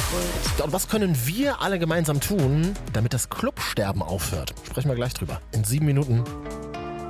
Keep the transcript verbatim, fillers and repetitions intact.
Ja, und was können wir alle gemeinsam tun, damit das Clubsterben aufhört? Sprechen wir gleich drüber. In sieben Minuten.